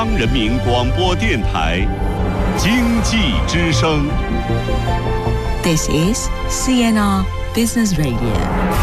人民广播电台经济之声。 This is CNR Business Radio。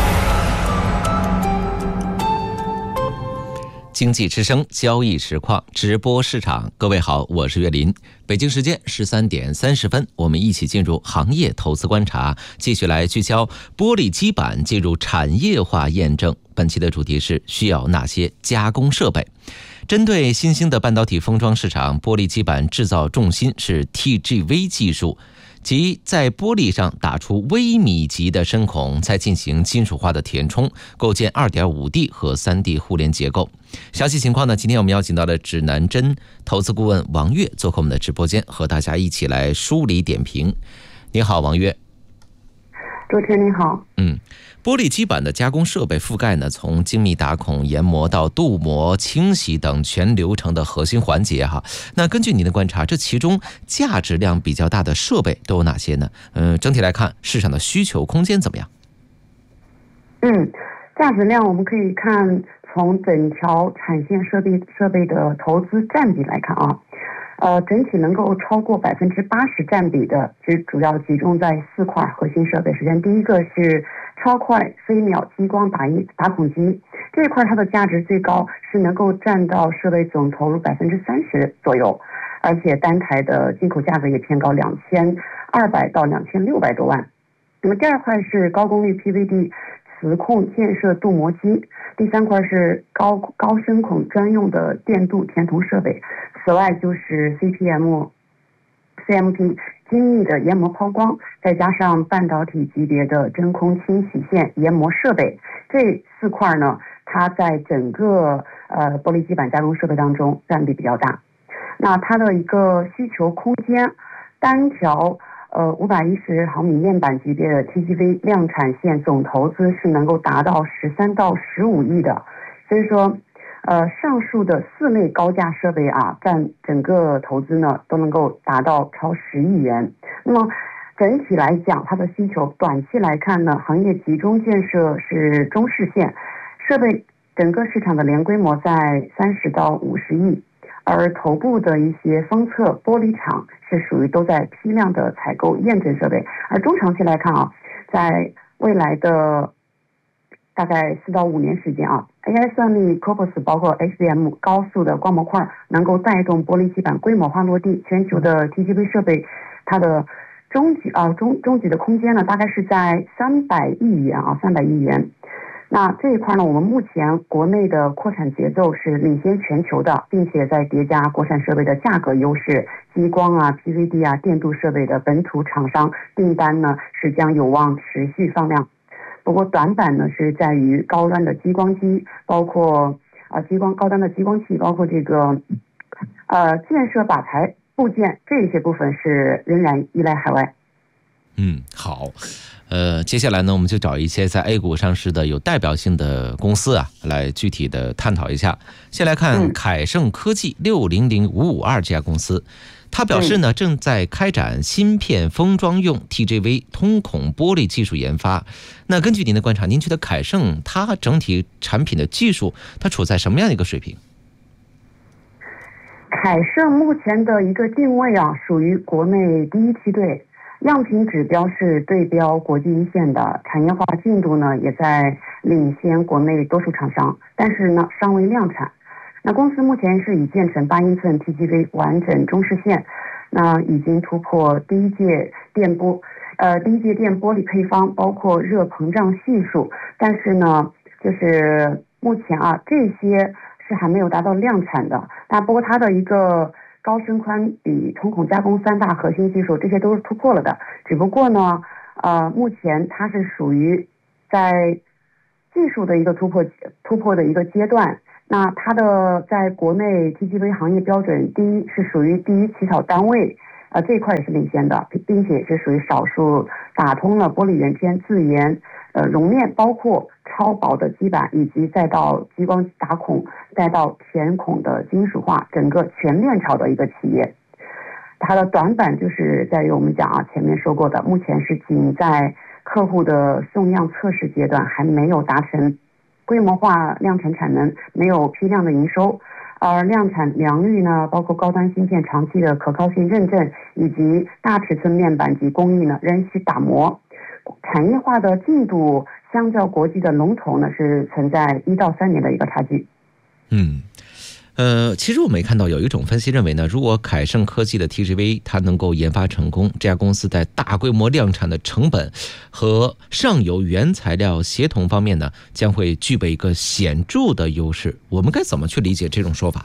经济之声交易实况直播市场，各位好，我是岳林。北京时间13点30分，我们一起进入行业投资观察，继续来聚焦玻璃基板进入产业化验证。本期的主题是需要哪些加工设备？针对新兴的半导体封装市场，玻璃基板制造重心是 TGV 技术，即在玻璃上打出微米级的深孔，再进行金属化的填充，构建 2.5D 和 3D 互联结构。详细情况呢，今天我们邀请到了指南针投资顾问王悦做客我们的直播间，和大家一起来梳理点评。你好，王悦。 主持人你好。 玻璃基板的加工设备覆盖呢，从精密打孔、研磨到镀膜、清洗等全流程的核心环节哈。那根据您的观察，这其中价值量比较大的设备都有哪些呢？整体来看，市场的需求空间怎么样？ 价值量我们可以看从整条产线设备的投资占比来看啊。整体能够超过80%占比的，主要集中在4块核心设备。首先，第一个是超快飞秒激光打孔机，这一块它的价值最高，是能够占到设备总投入30%左右，而且单台的进口价格也偏高，2200到2600多万。那么第二块是高功率 PVD 磁控建设镀膜机，第三块是高深孔专用的电镀填铜设备，此外就是 CMP 精密的研磨抛光，再加上半导体级别的真空清洗线研磨设备。这4块呢，它在整个玻璃基板加工设备当中占比比较大。那它的一个需求空间，单条510毫米面板级别的 TGV 量产线总投资是能够达到13到15亿的，所以说上述的4类高价设备啊，占整个投资呢都能够达到超10亿元。那么整体来讲，它的需求短期来看呢，行业集中建设是中视线，设备整个市场的年规模在30到50亿。而头部的一些封测玻璃厂是属于都在批量的采购验证设备，而中长期来看啊，在未来的大概4到5年时间啊 ，AI 算力、CoPoS 包括 HBM 高速的光模块能够带动玻璃基板规模化落地，全球的 TGV 设备它的终极的空间呢，大概是在300亿元啊，300亿元。那这一块呢，我们目前国内的扩产节奏是领先全球的，并且在叠加国产设备的价格优势，激光啊、PVD 啊、电镀设备的本土厂商订单呢是将有望持续放量。不过短板呢是在于高端的激光机，包括高端的激光器，包括这个建设靶材部件这些部分是仍然依赖海外。 好。接下来呢，我们就找一些在 A 股上市的有代表性的公司啊，来具体的探讨一下。先来看凯盛科技600552这家公司，它表示呢，正在开展芯片封装用 TGV 通孔玻璃技术研发。那根据您的观察，您觉得凯盛它整体产品的技术，它处在什么样的一个水平？ 凯盛目前的一个定位啊，属于国内第一梯队。样品指标是对标国际一线的，产业化进度呢也在领先国内多数厂商，但是呢尚未量产。那公司目前是已建成8英寸 TGV 完整中视线，那已经突破第一届电玻璃配方，包括热膨胀系数，但是呢就是目前啊这些是还没有达到量产的。那不过它的一个高深宽比瞳孔加工3大核心技术，这些都是突破了的。只不过呢，目前它是属于在技术的一个突破的一个阶段。那它的在国内 TGV 行业标准是属于第一起草单位，这一块也是领先的，并且是属于少数打通了玻璃原片、自研、熔面，包括超薄的基板，以及再到激光打孔，再到填孔的金属化，整个全链条的一个企业。它的短板就是在于我们讲前面说过的，目前是仅在客户的送样测试阶段，还没有达成规模化量产产能，没有批量的营收。 而量产良率呢，包括高端芯片长期的可靠性认证，以及大尺寸面板及工艺呢，仍需打磨。产业化的进度相较国际的龙头呢，是存在1到3年的一个差距。 其实我们也看到有一种分析认为呢，如果凯盛科技的 TGV 它能够研发成功，这家公司在大规模量产的成本和上游原材料协同方面呢，将会具备一个显著的优势。我们该怎么去理解这种说法？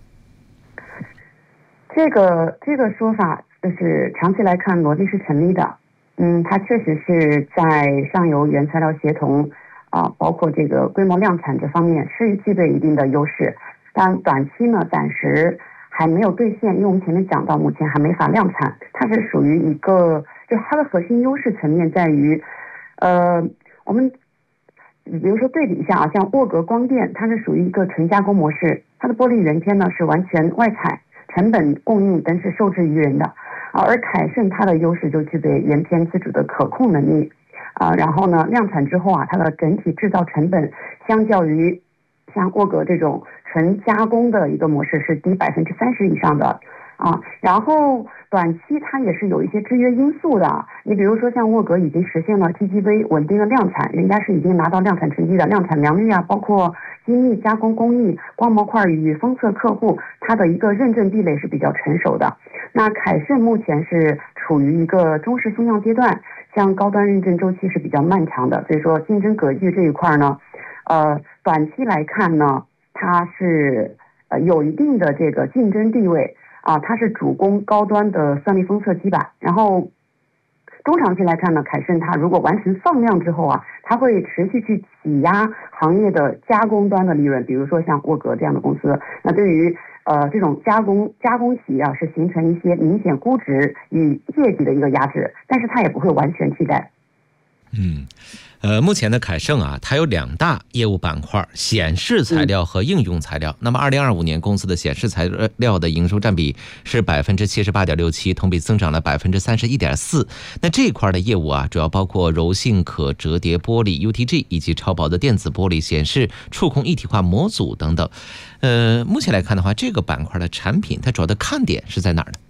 这个说法就是长期来看逻辑是成立的。它确实是在上游原材料协同包括这个规模量产这方面是具备一定的优势。但短期呢，暂时还没有兑现，因为我们前面讲到，目前还没法量产。它是属于一个，就它的核心优势层面在于，我们比如说对比一下像沃格光电，它是属于一个纯加工模式，它的玻璃原片呢是完全外采，成本供应等是受制于人的。而凯盛它的优势就具备原片自主的可控能力然后呢，量产之后它的整体制造成本相较于像沃格这种纯加工的一个模式是低30%以上的然后短期它也是有一些制约因素的。你比如说像沃格已经实现了 TGV 稳定的量产，人家是已经拿到量产成绩的，量产良率包括精密加工工艺、光模块与封测客户，它的一个认证壁垒是比较成熟的。那凯盛目前是处于一个中式胸样阶段，像高端认证周期是比较漫长的，所以说竞争格局这一块呢，短期来看呢，它是有一定的这个竞争地位它是主攻高端的算力封测基板。然后中长期来看呢，凯盛它如果完成放量之后它会持续去挤压行业的加工端的利润，比如说像沃格这样的公司，那对于这种加工企业是形成一些明显估值与业绩的一个压制，但是它也不会完全替代。 目前的凯盛它有2大业务板块，显示材料和应用材料。那么2025年公司的显示材料的营收占比是 78.67%， 同比增长了 31.4%。那这一块的业务主要包括柔性可折叠玻璃 UTG 以及超薄的电子玻璃显示触控一体化模组等等。目前来看的话，这个板块的产品它主要的看点是在哪儿呢？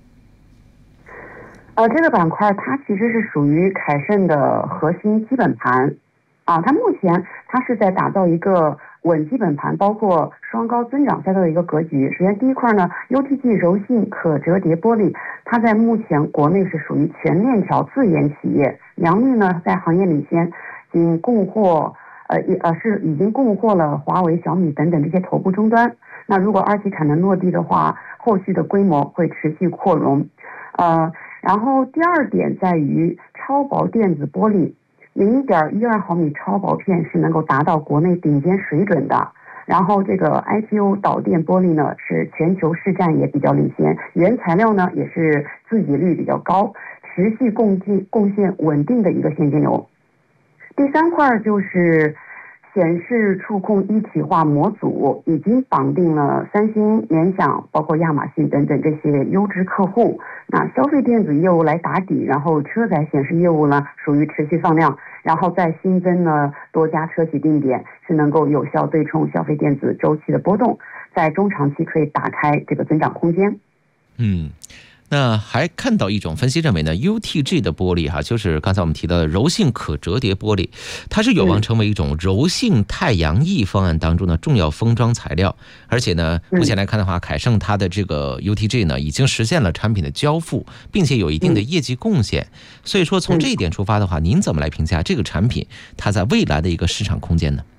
这个板块它其实是属于凯盛的核心基本盘它目前它是在打造一个稳基本盘包括双高增长赛道的一个格局。首先第一块呢 UTG 柔性可折叠玻璃，它在目前国内是属于全链条自研企业，良率呢在行业领先，已经供货了华为、小米等等这些头部终端。那如果2期产能落地的话，后续的规模会持续扩容。然后第二点在于超薄电子玻璃，0.12毫米超薄片是能够达到国内顶尖水准的。然后这个 IPO 导电玻璃呢是全球市占也比较领先，原材料呢也是自给率比较高，持续贡献稳定的一个现金流。第三块就是显示触控一体化模组，已经绑定了三星、联想包括亚马逊等等这些优质客户。那消费电子业务来打底，然后车载显示业务呢属于持续放量，然后再新增呢多家车企定点，是能够有效对冲消费电子周期的波动，在中长期可以打开这个增长空间。 那还看到一种分析认为呢 UTG 的玻璃就是刚才我们提到的柔性可折叠玻璃，它是有望成为一种柔性太阳翼方案当中的重要封装材料。而且呢目前来看的话，凯盛它的这个 UTG 呢已经实现了产品的交付，并且有一定的业绩贡献。所以说从这一点出发的话，您怎么来评价这个产品它在未来的一个市场空间呢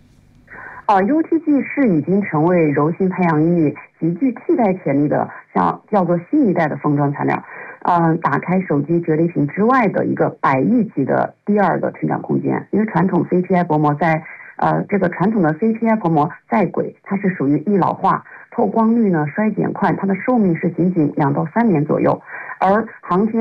？UTG 是已经成为柔性太阳翼极具替代潜力的，叫做新一代的封装材料。打开手机折叠屏之外的一个100亿级的第二个成长空间。因为传统 CPI 薄膜这个传统的 CPI 薄膜在轨，它是属于易老化，透光率呢衰减快，它的寿命是仅2到3年左右。而航天